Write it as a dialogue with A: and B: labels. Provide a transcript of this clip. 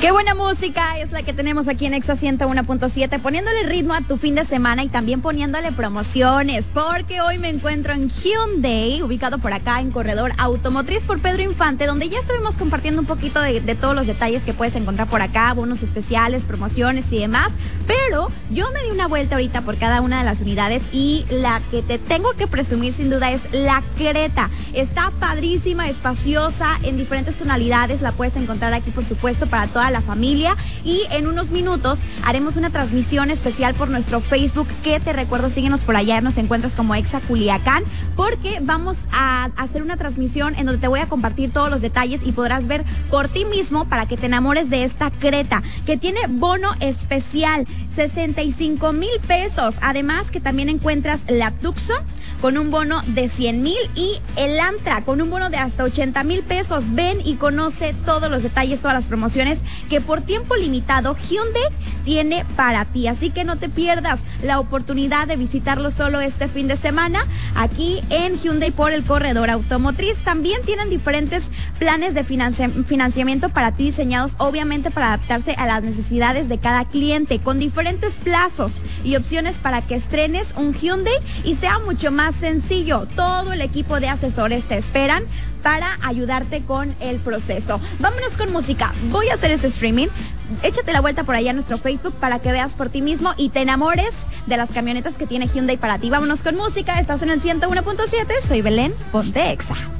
A: Qué buena música es la que tenemos aquí en Exa 101.7, poniéndole ritmo a tu fin de semana y también poniéndole promociones, porque hoy me encuentro en Hyundai, ubicado por acá en Corredor Automotriz por Pedro Infante, donde ya estuvimos compartiendo un poquito de todos los detalles que puedes encontrar por acá, bonos especiales, promociones y demás, pero yo me di una vuelta ahorita por cada una de las unidades y la que te tengo que presumir sin duda es la Creta. Está padrísima, espaciosa, en diferentes tonalidades, la puedes encontrar aquí por supuesto para toda la familia, y en unos minutos haremos una transmisión especial por nuestro Facebook, que te recuerdo, síguenos por allá, nos encuentras como Exa Culiacán, porque vamos a hacer una transmisión en donde te voy a compartir todos los detalles y podrás ver por ti mismo para que te enamores de esta Creta, que tiene bono especial, 65,000 pesos, además que también encuentras la Tucson con un bono de 100,000 y el Antra con un bono de hasta 80,000 pesos. Ven y conoce todos los detalles, todas las promociones que por tiempo limitado Hyundai tiene para ti. Así que no te pierdas la oportunidad de visitarlo solo este fin de semana aquí en Hyundai por el Corredor Automotriz. También tienen diferentes planes de financiamiento para ti, diseñados obviamente para adaptarse a las necesidades de cada cliente, con diferentes plazos y opciones para que estrenes un Hyundai y sea mucho más sencillo. Todo el equipo de asesores te esperan para ayudarte con el proceso. Vámonos con música. Voy a hacer ese streaming. Échate la vuelta por allá a nuestro Facebook para que veas por ti mismo y te enamores de las camionetas que tiene Hyundai para ti. Vámonos con música. Estás en el 101.7. Soy Belén. Ponte Exa.